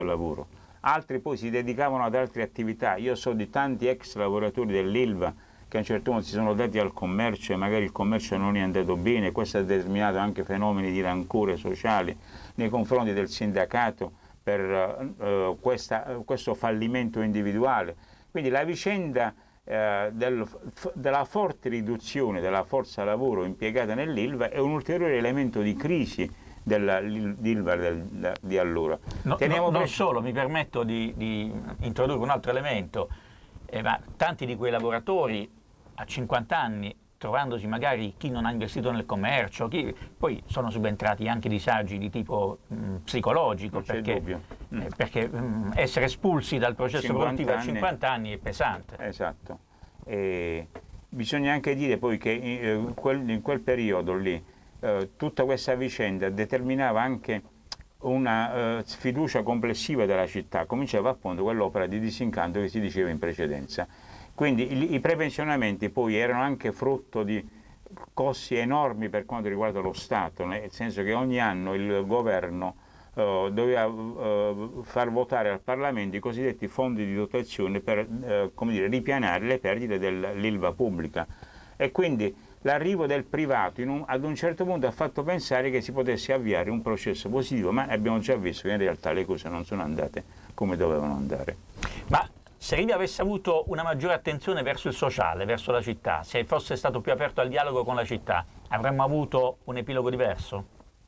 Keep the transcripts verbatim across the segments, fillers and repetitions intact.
lavoro. Altri poi si dedicavano ad altre attività. Io so di tanti ex lavoratori dell'Ilva che a un certo punto si sono dati al commercio e magari il commercio non è andato bene. Questo ha determinato anche fenomeni di rancore sociali nei confronti del sindacato per eh, questa, questo fallimento individuale. Quindi la vicenda eh, del, della forte riduzione della forza lavoro impiegata nell'Ilva è un ulteriore elemento di crisi dell'Ilva del, di allora. No, no, non solo, mi permetto di, di introdurre un altro elemento, eh, ma tanti di quei lavoratori a cinquanta anni, trovandosi magari chi non ha investito nel commercio, chi, poi sono subentrati anche disagi di tipo mh, psicologico, non perché, mm. eh, perché mh, essere espulsi dal processo produttivo a cinquanta anni è pesante. Esatto. E bisogna anche dire poi che in quel, in quel periodo lì eh, tutta questa vicenda determinava anche una uh, sfiducia complessiva della città, cominciava appunto quell'opera di disincanto che si diceva in precedenza. Quindi i, i prepensionamenti poi erano anche frutto di costi enormi per quanto riguarda lo Stato, nel senso che ogni anno il governo uh, doveva uh, far votare al Parlamento i cosiddetti fondi di dotazione per uh, come dire, ripianare le perdite dell'Ilva pubblica. E quindi l'arrivo del privato in un, ad un certo punto ha fatto pensare che si potesse avviare un processo positivo, ma abbiamo già visto che in realtà le cose non sono andate come dovevano andare. Ma se Riva avesse avuto una maggiore attenzione verso il sociale, verso la città, se fosse stato più aperto al dialogo con la città, avremmo avuto un epilogo diverso?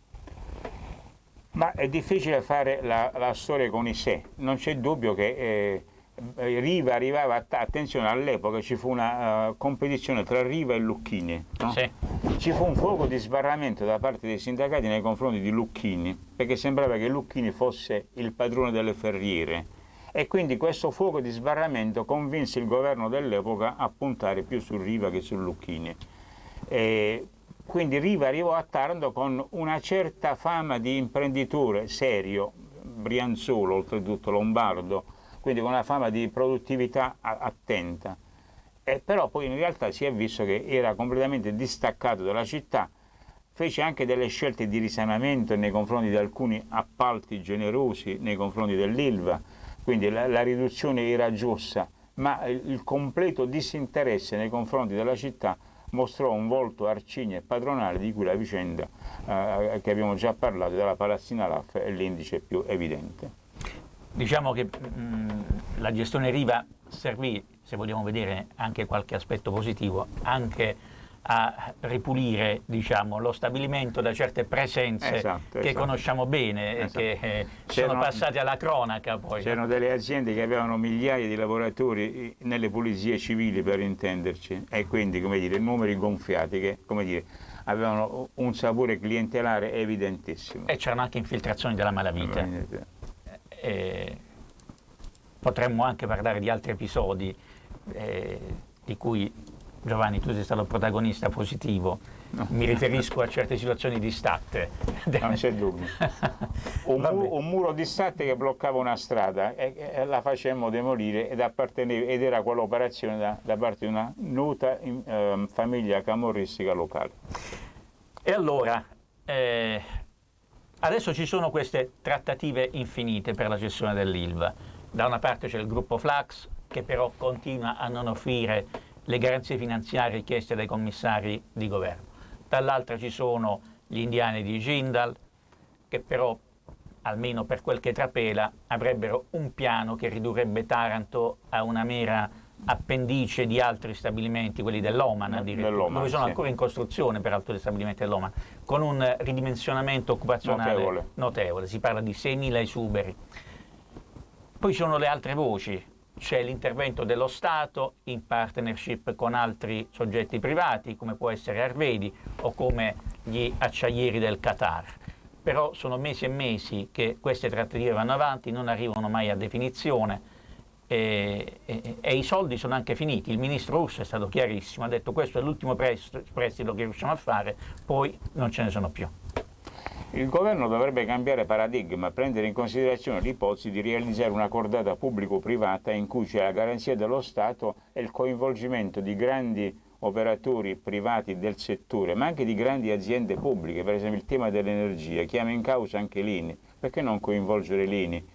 Ma è difficile fare la, la storia con i sé, non c'è dubbio che eh, Riva arrivava, a attenzione, all'epoca ci fu una uh, competizione tra Riva e Lucchini, no? Sì. Ci fu un fuoco di sbarramento da parte dei sindacati nei confronti di Lucchini, perché sembrava che Lucchini fosse il padrone delle ferriere, e quindi questo fuoco di sbarramento convinse il governo dell'epoca a puntare più su Riva che su Lucchini. E quindi Riva arrivò a Taranto con una certa fama di imprenditore serio, brianzolo, oltretutto lombardo, quindi con una fama di produttività attenta. Eh, però poi in realtà si è visto che era completamente distaccato dalla città, fece anche delle scelte di risanamento nei confronti di alcuni appalti generosi nei confronti dell'Ilva, quindi la, la riduzione era giusta, ma il, il completo disinteresse nei confronti della città mostrò un volto arcigno e padronale di cui la vicenda eh, che abbiamo già parlato della Palazzina Laff è l'indice più evidente. Diciamo che mh, la gestione Riva servì, se vogliamo vedere anche qualche aspetto positivo, anche a ripulire, diciamo, lo stabilimento da certe presenze esatto, che esatto. conosciamo bene e esatto. che eh, sono passate alla cronaca poi. C'erano delle aziende che avevano migliaia di lavoratori nelle pulizie civili, per intenderci, e quindi, come dire, numeri gonfiati che, come dire, avevano un sapore clientelare evidentissimo. E c'erano anche infiltrazioni della malavita. Eh, potremmo anche parlare di altri episodi eh, di cui, Giovanni, tu sei stato protagonista positivo. No. Mi riferisco a certe situazioni di statte. Non c'è dubbio. Un, mu un muro di statte che bloccava una strada e, e la facemmo demolire ed, ed era quell'operazione da, da parte di una nota in, eh, famiglia camorristica locale. E allora, eh, adesso ci sono queste trattative infinite per la gestione dell'Ilva. Da una parte c'è il gruppo Flax, che però continua a non offrire le garanzie finanziarie richieste dai commissari di governo. Dall'altra ci sono gli indiani di Jindal, che però, almeno per quel che trapela, avrebbero un piano che ridurrebbe Taranto a una mera appendice di altri stabilimenti, quelli dell'Oman addirittura, dove sono sì. ancora in costruzione peraltro gli stabilimenti dell'Oman, con un ridimensionamento occupazionale notevole. notevole, si parla di seimila esuberi. Poi ci sono le altre voci. C'è l'intervento dello Stato in partnership con altri soggetti privati, come può essere Arvedi o come gli acciaieri del Qatar. Però sono mesi e mesi che queste trattative vanno avanti, non arrivano mai a definizione e, e, e i soldi sono anche finiti. Il ministro Urso è stato chiarissimo, ha detto questo è l'ultimo prestito che riusciamo a fare, poi non ce ne sono più. Il governo dovrebbe cambiare paradigma, prendere in considerazione l'ipotesi di realizzare una cordata pubblico-privata in cui c'è la garanzia dello Stato e il coinvolgimento di grandi operatori privati del settore, ma anche di grandi aziende pubbliche, per esempio il tema dell'energia, chiama in causa anche l'I N I. Perché non coinvolgere l'I N I